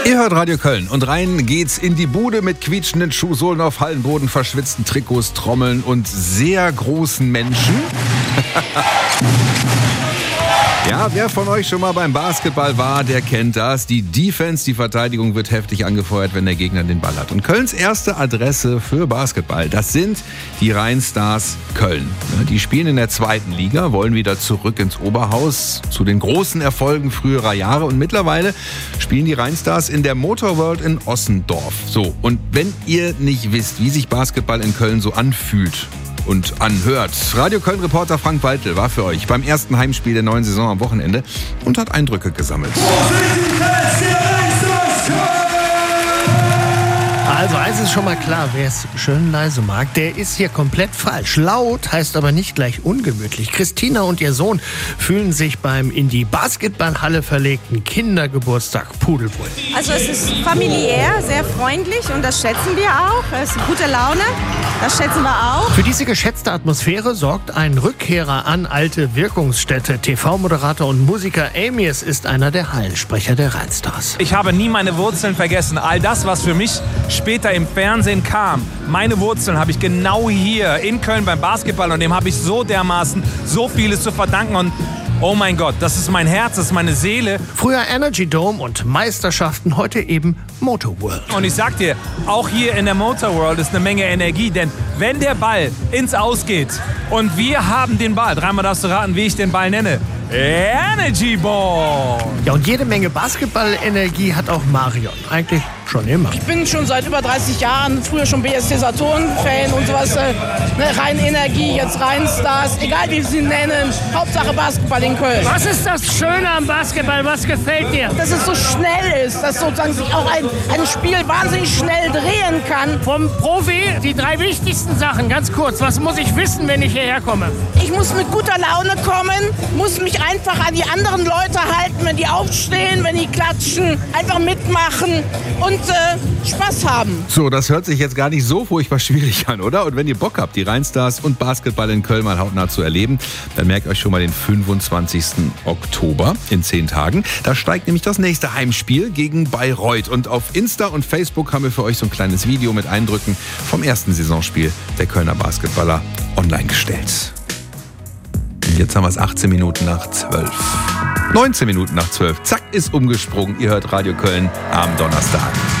Ihr hört Radio Köln und rein geht's in die Bude mit quietschenden Schuhsohlen auf Hallenboden, verschwitzten Trikots, Trommeln und sehr großen Menschen. Ja, wer von euch schon mal beim Basketball war, der kennt das. Die Defense, die Verteidigung wird heftig angefeuert, wenn der Gegner den Ball hat. Und Kölns erste Adresse für Basketball, das sind die Rheinstars Köln. Die spielen in der 2. Liga, wollen wieder zurück ins Oberhaus zu den großen Erfolgen früherer Jahre. Und mittlerweile spielen die Rheinstars in der Motorworld in Ossendorf. So, und wenn ihr nicht wisst, wie sich Basketball in Köln so anfühlt und anhört. Radio Köln-Reporter Frank Waltel war für euch beim ersten Heimspiel der neuen Saison am Wochenende und hat Eindrücke gesammelt. Also eins ist schon mal klar, wer es schön leise mag, der ist hier komplett falsch. Laut heißt aber nicht gleich ungemütlich. Christina und ihr Sohn fühlen sich beim in die Basketballhalle verlegten Kindergeburtstag pudelwohl. Also es ist familiär, sehr freundlich und das schätzen wir auch. Es ist gute Laune, das schätzen wir auch. Für diese geschätzte Atmosphäre sorgt ein Rückkehrer an alte Wirkungsstätte. TV-Moderator und Musiker Amius ist einer der Hallensprecher der Rheinstars. Ich habe nie meine Wurzeln vergessen. All das, was für mich später im Fernsehen kam, meine Wurzeln habe ich genau hier in Köln beim Basketball und dem habe ich so dermaßen so vieles zu verdanken und oh mein Gott, das ist mein Herz, das ist meine Seele. Früher Energy Dome und Meisterschaften, heute eben Motorworld. Und ich sag dir, auch hier in der Motorworld ist eine Menge Energie, denn wenn der Ball ins Aus geht und wir haben den Ball, dreimal darfst du raten, wie ich den Ball nenne. Energy Ball! Ja, und jede Menge Basketball-Energie hat auch Marion. Eigentlich schon immer. Ich bin schon seit über 30 Jahren, früher schon BSC Saturn-Fan und sowas. Rein Energie, jetzt Rheinstars, egal wie sie nennen. Hauptsache Basketball in Köln. Was ist das Schöne am Basketball? Was gefällt dir? Dass es so schnell ist, dass sozusagen sich auch ein Spiel wahnsinnig schnell drehen kann. Vom Profi die 3 wichtigsten Sachen, ganz kurz. Was muss ich wissen, wenn ich hierher komme? Ich muss mit guter Laune kommen, muss mich einfach an die anderen Leute halten, wenn die aufstehen, wenn die klatschen, einfach mitmachen und Spaß haben. So, das hört sich jetzt gar nicht so furchtbar schwierig an, oder? Und wenn ihr Bock habt, die Rheinstars und Basketball in Köln mal hautnah zu erleben, dann merkt euch schon mal den 25. Oktober in 10 Tagen. Da steigt nämlich das nächste Heimspiel gegen Bayreuth. Und auf Insta und Facebook haben wir für euch so ein kleines Video mit Eindrücken vom ersten Saisonspiel der Kölner Basketballer online gestellt. Und jetzt haben wir es 18 Minuten nach 12. 19 Minuten nach 12. Zack, ist umgesprungen. Ihr hört Radio Köln am Donnerstag.